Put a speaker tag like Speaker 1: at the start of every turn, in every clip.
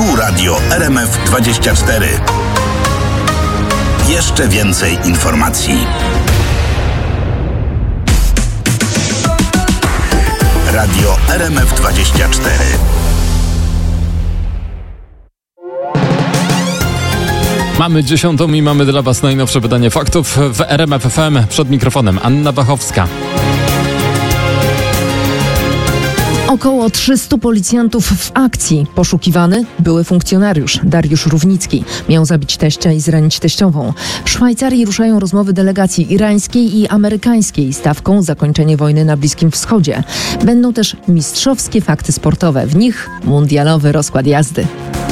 Speaker 1: Tu radio RMF24. Jeszcze więcej informacji. Radio RMF24.
Speaker 2: Mamy 10 i mamy dla Was najnowsze pytanie faktów w RMF FM. Przed mikrofonem Anna Bachowska.
Speaker 3: Około 300 policjantów w akcji. Poszukiwany były funkcjonariusz Dariusz Równicki. Miał zabić teścia i zranić teściową. W Szwajcarii ruszają rozmowy delegacji irańskiej i amerykańskiej. Stawką zakończenie wojny na Bliskim Wschodzie. Będą też mistrzowskie fakty sportowe. W nich mundialowy rozkład jazdy.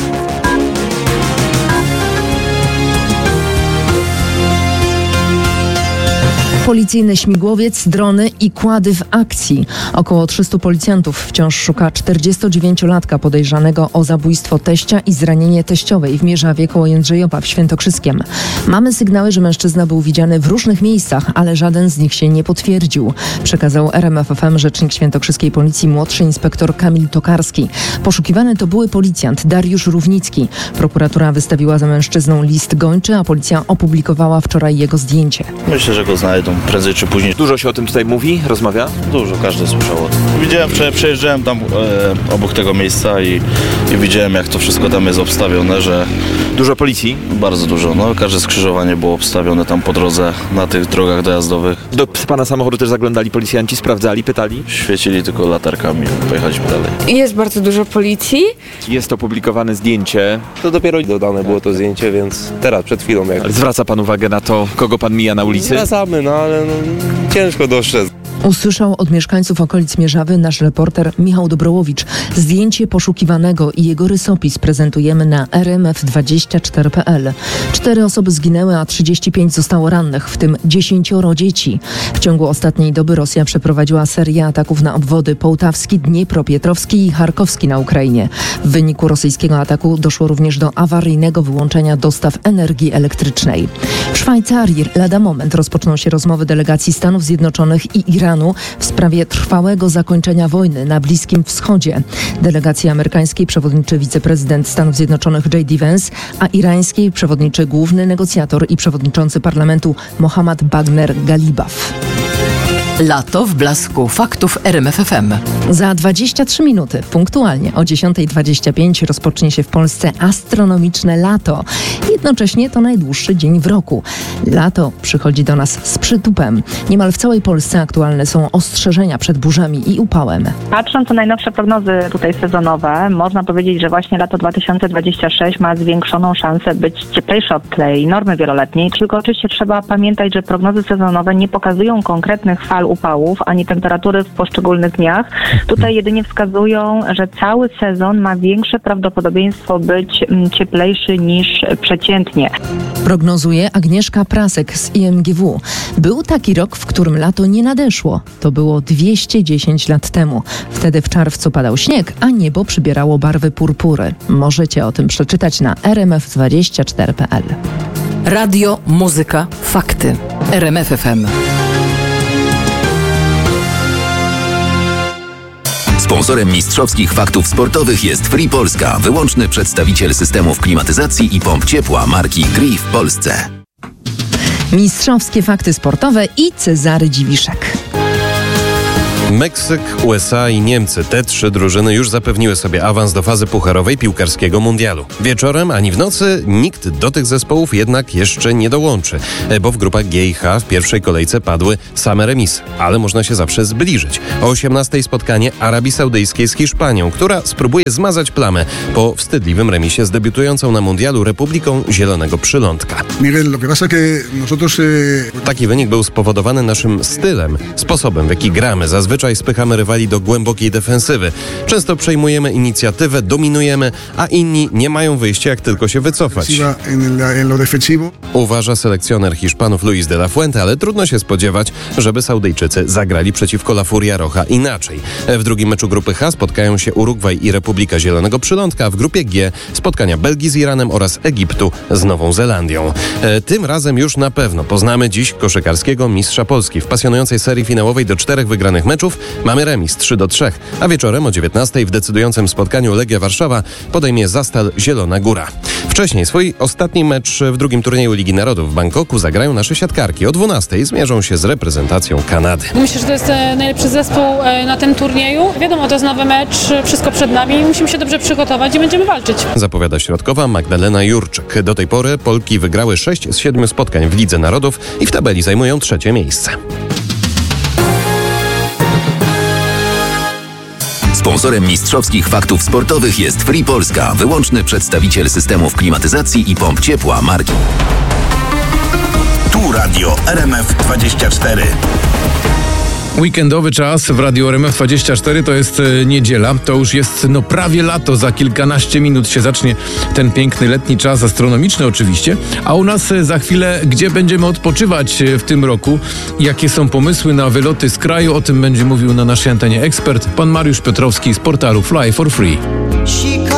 Speaker 3: Policyjny śmigłowiec, drony i kłady w akcji. Około 300 policjantów wciąż szuka 49-latka podejrzanego o zabójstwo teścia i zranienie teściowej w Mierzawie koło Jędrzejowa w Świętokrzyskiem. Mamy sygnały, że mężczyzna był widziany w różnych miejscach, ale żaden z nich się nie potwierdził. Przekazał RMF FM rzecznik świętokrzyskiej policji młodszy inspektor Kamil Tokarski. Poszukiwany to były policjant Dariusz Równicki. Prokuratura wystawiła za mężczyzną list gończy, a policja opublikowała wczoraj jego zdjęcie.
Speaker 4: Myślę, że go znajdą prędzej czy później.
Speaker 5: Dużo się o tym tutaj mówi, rozmawia?
Speaker 4: Dużo, każdy słyszał o tym. Widziałem, przejeżdżałem tam obok tego miejsca i widziałem, jak to wszystko tam jest obstawione, że...
Speaker 5: Dużo policji?
Speaker 4: Bardzo dużo, każde skrzyżowanie było obstawione tam po drodze, na tych drogach dojazdowych.
Speaker 5: Do pana samochodu też zaglądali policjanci, sprawdzali, pytali?
Speaker 4: Świecili tylko latarkami, pojechaliśmy dalej.
Speaker 6: Jest bardzo dużo policji.
Speaker 5: Jest opublikowane zdjęcie.
Speaker 7: To dopiero dodane było to zdjęcie, więc teraz, przed chwilą.
Speaker 5: Ale zwraca pan uwagę na to, kogo pan mija na ulicy?
Speaker 7: Zwracamy, ale ciężko dostrzec.
Speaker 3: Usłyszał od mieszkańców okolic Mierzawy nasz reporter Michał Dobrołowicz. Zdjęcie poszukiwanego i jego rysopis prezentujemy na rmf24.pl. 4 osoby zginęły, a 35 zostało rannych, w tym 10 dzieci. W ciągu ostatniej doby Rosja przeprowadziła serię ataków na obwody Połtawski, Dniepropietrowski i Charkowski na Ukrainie. W wyniku rosyjskiego ataku doszło również do awaryjnego wyłączenia dostaw energii elektrycznej. W Szwajcarii lada moment rozpoczną się rozmowy delegacji Stanów Zjednoczonych i Iranu w sprawie trwałego zakończenia wojny na Bliskim Wschodzie. Delegacji amerykańskiej przewodniczy wiceprezydent Stanów Zjednoczonych J.D. Vance, a irańskiej przewodniczy główny negocjator i przewodniczący parlamentu Mohammad Bagher Galibaf.
Speaker 8: Lato w blasku faktów RMF FM.
Speaker 3: Za 23 minuty, punktualnie o 10:25 rozpocznie się w Polsce astronomiczne lato. Jednocześnie to najdłuższy dzień w roku. Lato przychodzi do nas z przytupem. Niemal w całej Polsce aktualne są ostrzeżenia przed burzami i upałem.
Speaker 9: Patrząc na najnowsze prognozy tutaj sezonowe, można powiedzieć, że właśnie lato 2026 ma zwiększoną szansę być cieplejsze od tej normy wieloletniej. Tylko oczywiście trzeba pamiętać, że prognozy sezonowe nie pokazują konkretnych fal upałów, ani temperatury w poszczególnych dniach. Tutaj jedynie wskazują, że cały sezon ma większe prawdopodobieństwo być cieplejszy niż przeciętnie.
Speaker 3: Prognozuje Agnieszka Prasek z IMGW. Był taki rok, w którym lato nie nadeszło. To było 210 lat temu. Wtedy w czerwcu padał śnieg, a niebo przybierało barwy purpury. Możecie o tym przeczytać na rmf24.pl.
Speaker 8: Radio, muzyka, fakty. RMF FM.
Speaker 1: Sponsorem mistrzowskich faktów sportowych jest Free Polska, wyłączny przedstawiciel systemów klimatyzacji i pomp ciepła marki Gree w Polsce.
Speaker 3: Mistrzowskie fakty sportowe i Cezary Dziwiszek.
Speaker 10: Meksyk, USA i Niemcy. Te 3 drużyny już zapewniły sobie awans do fazy pucharowej piłkarskiego mundialu. Wieczorem ani w nocy nikt do tych zespołów jednak jeszcze nie dołączy, bo w grupach G i H w pierwszej kolejce padły same remisy. Ale można się zawsze zbliżyć. O 18:00 spotkanie Arabii Saudyjskiej z Hiszpanią, która spróbuje zmazać plamę po wstydliwym remisie z debiutującą na mundialu Republiką Zielonego Przylądka. Taki wynik był spowodowany naszym stylem, sposobem, w jaki gramy. Zazwyczaj spychamy rywali do głębokiej defensywy. Często przejmujemy inicjatywę, dominujemy, a inni nie mają wyjścia, jak tylko się wycofać. Uważa selekcjoner Hiszpanów Luis de la Fuente, ale trudno się spodziewać, żeby Saudyjczycy zagrali przeciwko La Furia Roja inaczej. W drugim meczu grupy H spotkają się Urugwaj i Republika Zielonego Przylądka, a w grupie G spotkania Belgii z Iranem oraz Egiptu z Nową Zelandią. Tym razem już na pewno poznamy dziś koszykarskiego mistrza Polski. W pasjonującej serii finałowej do 4 wygranych meczów Kraków mamy remis 3-3, a wieczorem o 19:00 w decydującym spotkaniu Legia Warszawa podejmie Zastal Zielona Góra. Wcześniej swój ostatni mecz w drugim turnieju Ligi Narodów w Bangkoku zagrają nasze siatkarki. O 12:00 zmierzą się z reprezentacją Kanady.
Speaker 6: Myślę, że to jest najlepszy zespół na tym turnieju. Wiadomo, to jest nowy mecz, wszystko przed nami. Musimy się dobrze przygotować i będziemy walczyć.
Speaker 10: Zapowiada środkowa Magdalena Jurczyk. Do tej pory Polki wygrały 6 z 7 spotkań w Lidze Narodów i w tabeli zajmują 3. miejsce.
Speaker 1: Sponsorem mistrzowskich faktów sportowych jest Free Polska, wyłączny przedstawiciel systemów klimatyzacji i pomp ciepła marki.
Speaker 11: Tu radio RMF24.
Speaker 12: Weekendowy czas w Radiu RMF24 to jest niedziela, to już jest prawie lato, za kilkanaście minut się zacznie ten piękny letni czas, astronomiczny oczywiście, a u nas za chwilę gdzie będziemy odpoczywać w tym roku, jakie są pomysły na wyloty z kraju, o tym będzie mówił na naszej antenie ekspert, pan Mariusz Piotrowski z portalu Fly for Free.